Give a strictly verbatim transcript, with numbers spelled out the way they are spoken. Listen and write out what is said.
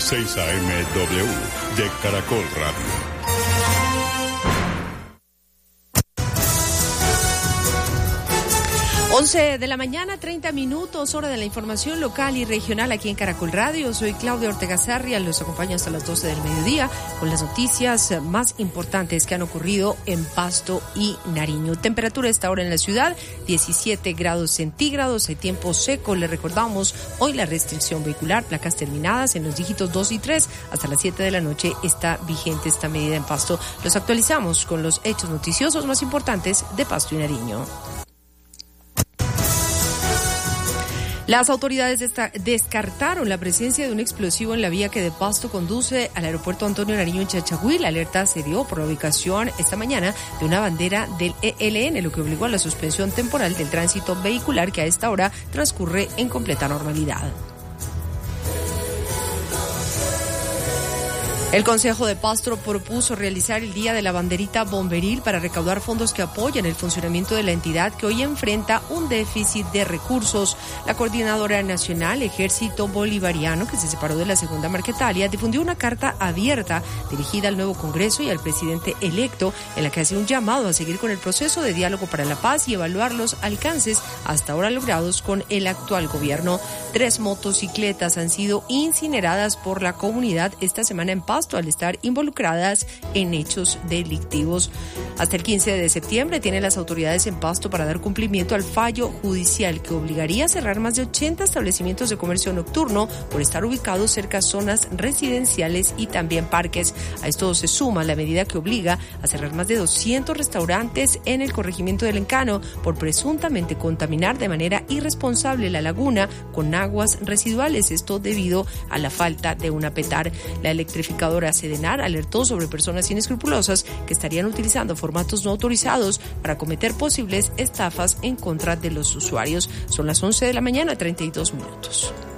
seis A M W de Caracol Radio. once de la mañana, treinta minutos, hora de la información local y regional aquí en Caracol Radio. Soy Claudia Ortega Sarria, los acompaño hasta las doce del mediodía con las noticias más importantes que han ocurrido en Pasto y Nariño. Temperatura a esta hora en la ciudad, diecisiete grados centígrados, hay tiempo seco. Le recordamos hoy la restricción vehicular, placas terminadas en los dígitos dos y tres. Hasta las siete de la noche está vigente esta medida en Pasto. Los actualizamos con los hechos noticiosos más importantes de Pasto y Nariño. Las autoridades descartaron la presencia de un explosivo en la vía que de Pasto conduce al aeropuerto Antonio Nariño en Chachagüí. La alerta se dio por la ubicación esta mañana de una bandera del E L N, lo que obligó a la suspensión temporal del tránsito vehicular que a esta hora transcurre en completa normalidad. El Consejo de Pasto propuso realizar el Día de la Banderita Bomberil para recaudar fondos que apoyen el funcionamiento de la entidad que hoy enfrenta un déficit de recursos. La Coordinadora Nacional Ejército Bolivariano, que se separó de la Segunda Marquetalia, difundió una carta abierta dirigida al nuevo Congreso y al presidente electo, en la que hace un llamado a seguir con el proceso de diálogo para la paz y evaluar los alcances hasta ahora logrados con el actual gobierno. Tres motocicletas han sido incineradas por la comunidad esta semana en Pasto al estar involucradas en hechos delictivos. Hasta el quince de septiembre tienen las autoridades en Pasto para dar cumplimiento al fallo judicial que obligaría a cerrar más de ochenta establecimientos de comercio nocturno por estar ubicados cerca a zonas residenciales y también parques. A esto se suma la medida que obliga a cerrar más de doscientos restaurantes en el corregimiento del Encano por presuntamente contaminar de manera irresponsable la laguna con aguas residuales, esto debido a la falta de una petar. La electrificadora Sedenar alertó sobre personas inescrupulosas que estarían utilizando formatos no autorizados para cometer posibles estafas en contra de los usuarios. Son las once de la mañana, treinta y dos minutos.